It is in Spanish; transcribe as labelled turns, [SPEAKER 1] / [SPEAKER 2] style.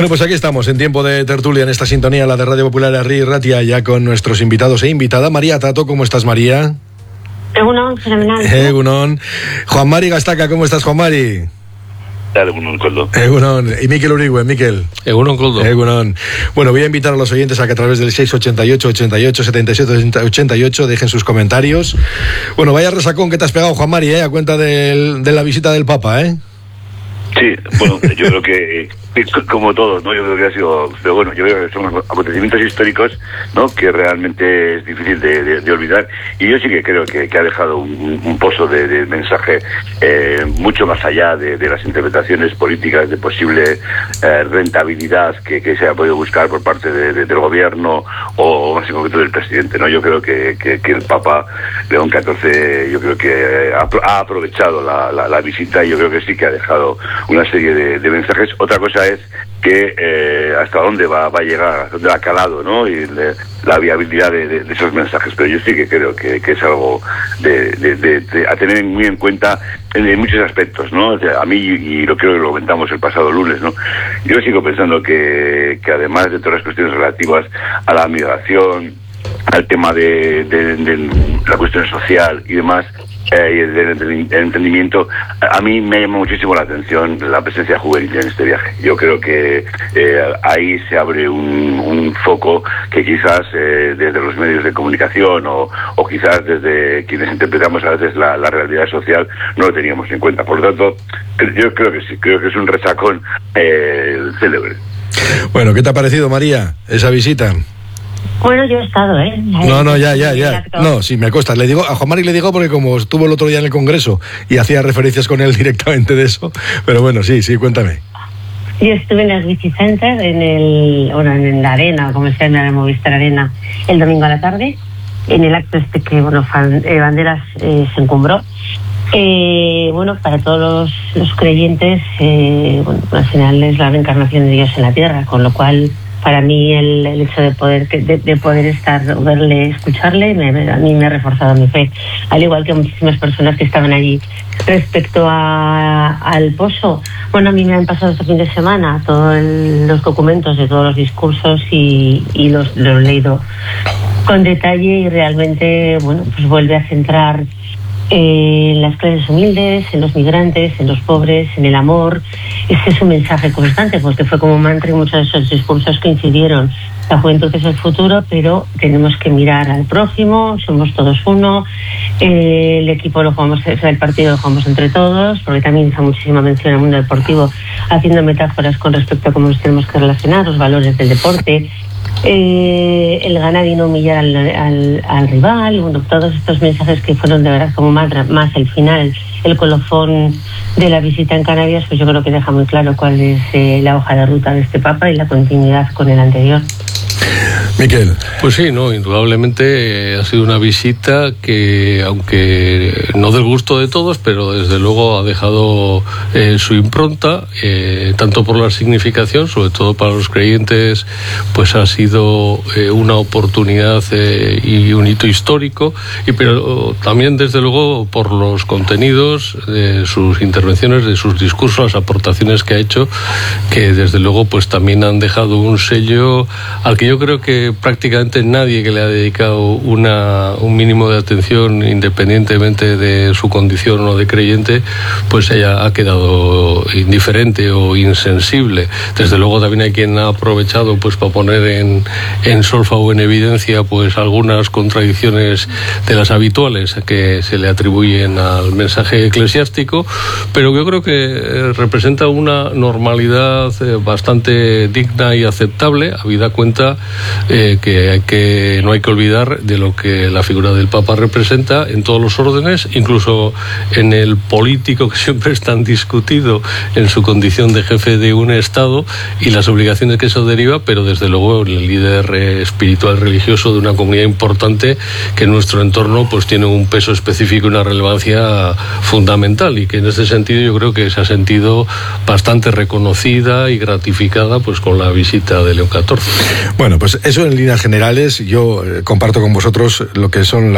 [SPEAKER 1] Bueno, pues aquí estamos en tiempo de tertulia en esta sintonía, la de Radio Popular Herri Ratia, ya con nuestros invitados e invitada. María Tato, ¿cómo estás, María?
[SPEAKER 2] Egunon, fenomenal.
[SPEAKER 1] Egunon. Juan Mari Gastaca, ¿cómo estás, Juan Mari?
[SPEAKER 3] Egunon, Coldo.
[SPEAKER 1] Egunon. Y Miquel Urigüe, Miquel.
[SPEAKER 4] Egunon, Coldo.
[SPEAKER 1] Egunon. Bueno, voy a invitar a los oyentes a que a través del 688 88 77 88 dejen sus comentarios. Bueno, vaya resacón que te has pegado, Juan Mari, a cuenta de la visita del Papa, ¿eh?
[SPEAKER 3] Sí, bueno, yo creo que como todos, ¿no? Yo creo que ha sido, pero bueno, yo creo que son acontecimientos históricos, ¿no? Que realmente es difícil de olvidar, y yo sí que creo que ha dejado un pozo de mensaje mucho más allá de las interpretaciones políticas de posible rentabilidad que se ha podido buscar por parte del gobierno o más en concreto del presidente, ¿no? Yo creo que el Papa León XIV, yo creo que ha aprovechado la visita, y yo creo que sí que ha dejado una serie de mensajes. Otra cosa es que hasta dónde va a llegar, hasta dónde ha calado, ¿no? Y la viabilidad de esos mensajes. Pero yo sí que creo que es algo a tener muy en cuenta en muchos aspectos, ¿no? O sea, a mí, y lo creo que lo comentamos el pasado lunes, ¿no? Yo sigo pensando que además de todas las cuestiones relativas a la migración, al tema de la cuestión social y demás, y el entendimiento, a mí me llama muchísimo la atención la presencia juvenil en este viaje. Yo creo que ahí se abre un foco que quizás desde los medios de comunicación o quizás desde quienes interpretamos a veces la realidad social no lo teníamos en cuenta. Por lo tanto, yo creo que sí, creo que es un resacón célebre.
[SPEAKER 1] Bueno, ¿qué te ha parecido, María, esa visita?
[SPEAKER 2] Bueno, yo he estado, ¿eh?
[SPEAKER 1] No, ya. No, sí, me consta. Le digo, a Juan Mari le digo porque como estuvo el otro día en el Congreso y hacía referencias con él directamente de eso, pero bueno, sí, cuéntame.
[SPEAKER 2] Yo estuve en el Vicicenter, en la arena, como se llama, la Movistar Arena, el domingo a la tarde, en el acto que, Banderas se encumbró. Para todos los creyentes, al final es la reencarnación de Dios en la tierra, con lo cual, para mí el hecho de poder estar, verle, escucharle, a mí me ha reforzado mi fe, al igual que muchísimas personas que estaban allí. Respecto al pozo, a mí me han pasado este fin de semana todos los documentos de todos los discursos y los he leído con detalle, y realmente vuelve a centrar en las clases humildes, en los migrantes, en los pobres, en el amor. Ese es un mensaje constante, porque fue como mantra en muchos de esos discursos que incidieron. La juventud es el futuro, pero tenemos que mirar al prójimo, somos todos uno, el equipo lo jugamos, el partido lo jugamos entre todos, porque también hizo muchísima mención al mundo deportivo, haciendo metáforas con respecto a cómo nos tenemos que relacionar, los valores del deporte, el ganar y no humillar al rival, todos estos mensajes que fueron de verdad como más el final, el colofón de la visita en Canarias, pues yo creo que deja muy claro cuál es la hoja de ruta de este Papa y la continuidad con el anterior.
[SPEAKER 1] Miquel.
[SPEAKER 4] Pues sí, indudablemente ha sido una visita que, aunque no del gusto de todos, pero desde luego ha dejado su impronta, tanto por la significación, sobre todo para los creyentes, pues ha sido una oportunidad y un hito histórico, pero también desde luego por los contenidos de sus intervenciones, de sus discursos, las aportaciones que ha hecho, que desde luego pues también han dejado un sello al que yo creo que prácticamente nadie que le ha dedicado un mínimo de atención, independientemente de su condición o de creyente, pues ella ha quedado indiferente o insensible. Desde luego también hay quien ha aprovechado pues para poner en solfa o en evidencia pues algunas contradicciones de las habituales que se le atribuyen al mensaje eclesiástico, pero yo creo que representa una normalidad bastante digna y aceptable, habida cuenta que no hay que olvidar de lo que la figura del Papa representa en todos los órdenes, incluso en el político, que siempre es tan discutido en su condición de jefe de un Estado y las obligaciones que eso deriva, pero desde luego el líder espiritual religioso de una comunidad importante que en nuestro entorno pues tiene un peso específico y una relevancia fundamental, y que en ese sentido yo creo que se ha sentido bastante reconocida y gratificada pues con la visita de León XIV.
[SPEAKER 1] Bueno, pues eso en líneas generales. Yo comparto con vosotros lo que son